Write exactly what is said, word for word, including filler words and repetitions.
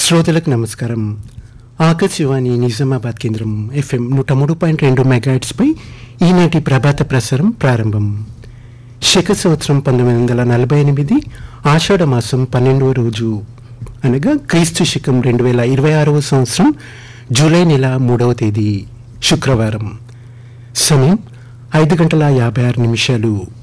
శ్రోతలకు నమస్కారం. ఆకాశవాణి నిజామాబాద్ కేంద్రం ఎఫ్ఎం నూట మూడు పాయింట్ రెండు మెగాహెర్ట్జ్పై ఈనాటి ప్రభాత ప్రసారం ప్రారంభం. శక సంవత్సరం పంతొమ్మిది వందల నలభై ఎనిమిది ఆషాఢ మాసం పన్నెండవ రోజు అనగా క్రీస్తు శకం రెండు వేల ఇరవై ఆరవ సంవత్సరం జూలై నెల మూడవ తేదీ శుక్రవారం. సమయం ఐదు గంటల యాభై ఆరు నిమిషాలు